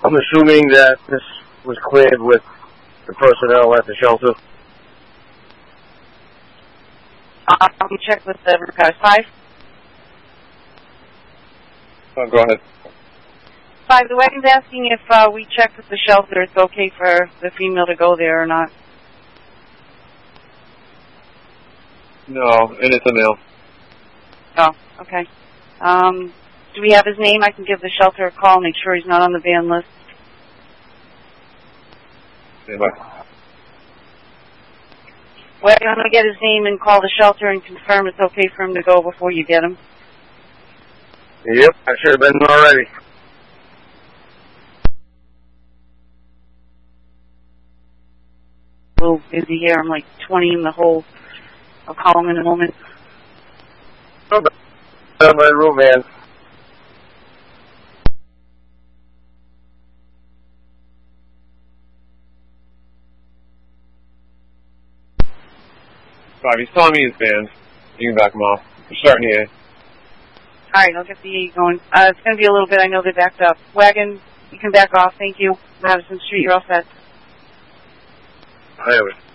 I'm assuming that this was cleared with the personnel at the shelter. We check with the record 5. Go ahead. 5, the wagon's asking if we check with the shelter it's okay for the female to go there or not. No, and it's a male. Oh, okay. Do we have his name? I can give the shelter a call, make sure he's not on the ban list. Anyway. Well, I'm going to get his name and call the shelter and confirm it's okay for him to go before you get him. Yep, I should have been already. A little busy here. I'm like 20 in the hole. I'll call him in a moment. My room, man. He's telling me he's banned. You can back him off. We're starting here. Alright, I'll get the E going. It's going to be a little bit. I know they backed up. Wagon, you can back off. Thank you. Madison Street, you're all set. Anyway.